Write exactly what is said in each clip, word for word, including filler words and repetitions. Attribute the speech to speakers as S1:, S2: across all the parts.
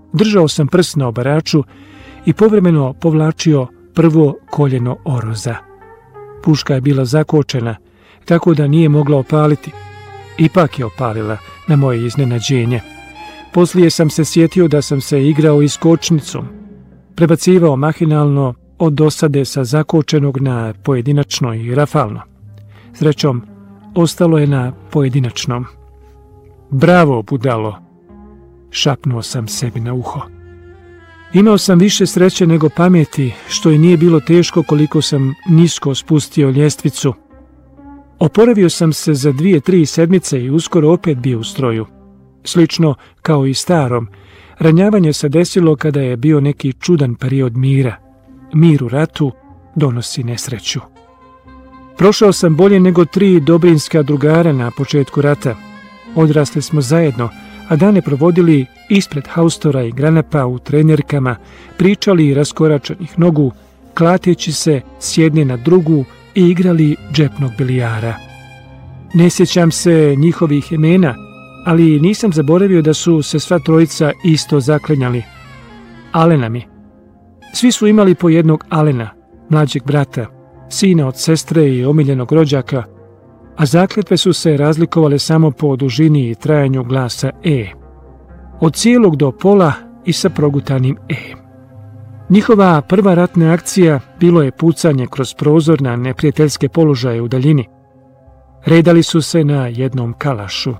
S1: Držao sam prst na obaraču i povremeno povlačio prvo koljeno oroza. Puška je bila zakočena, tako da nije mogla opaliti. Ipak je opalila, na moje iznenađenje. Poslije sam se sjetio da sam se igrao i s kočnicom. Prebacivao mahinalno od dosade sa zakočenog na pojedinačno i rafalno. Srećom, ostalo je na pojedinačnom. Bravo, budalo, šapnuo sam sebi na uho. Imao sam više sreće nego pameti, što i nije bilo teško koliko sam nisko spustio ljestvicu. Oporavio sam se za dvije, tri sedmice i uskoro opet bio u stroju. Slično kao i starom, ranjavanje se desilo kada je bio neki čudan period mira. Mir u ratu donosi nesreću. Prošao sam bolje nego tri dobrinska drugara na početku rata. Odrasli smo zajedno, a dane provodili ispred haustora i granapa u trenerkama, pričali raskoračenih nogu, klateći se s jedne na drugu i igrali džepnog bilijara. Ne sjećam se njihovih imena, ali nisam zaboravio da su se sva trojica isto zaklinjali. Alena mi. Svi su imali po jednog Alena, mlađeg brata, sina od sestre i omiljenog rođaka, a zakletve su se razlikovale samo po dužini i trajanju glasa E. Od cijelog do pola i sa progutanim E. Njihova prva ratna akcija bilo je pucanje kroz prozor na neprijateljske položaje u daljini. Redali su se na jednom kalašu.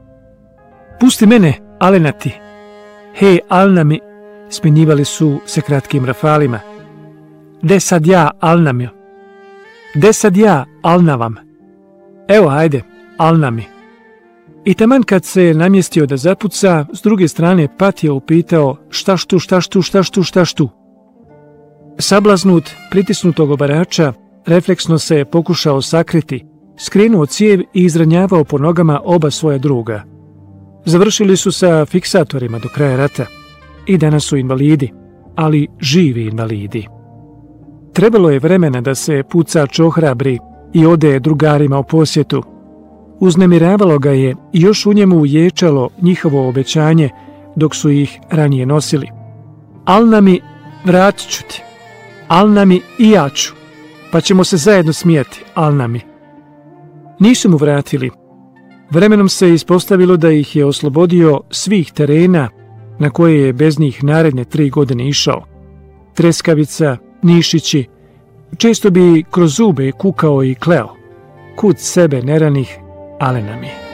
S1: Pusti mene, Alenati! Hej, Alnami! Smjenjivali su se kratkim rafalima. De sad ja, Alnamio? De sad ja, Alnavam? Evo, ajde, Alnami. I taman kad se namjestio da zapuca, s druge strane Pat je upitao šta štu, šta štu, šta štu, šta štu. Sablaznut, pritisnutog obarača, refleksno se je pokušao sakriti, skrenuo cijev i izranjavao po nogama oba svoja druga. Završili su sa fiksatorima do kraja rata. I danas su invalidi, ali živi invalidi. Trebalo je vremena da se pucač ohrabri i ode drugarima u posjetu. Uznemiravalo ga je i još u njemu uječalo njihovo obećanje dok su ih ranije nosili. Alnami, vratit ću ti. Alnami i ja ću. Pa ćemo se zajedno smijati, Alnami. Nisu mu vratili. Vremenom se ispostavilo da ih je oslobodio svih terena na koje je bez njih naredne tri godine išao. Treskavica, Nišići, često bi kroz zube kukao i kleo. Kud sebe neranih, Alena mi.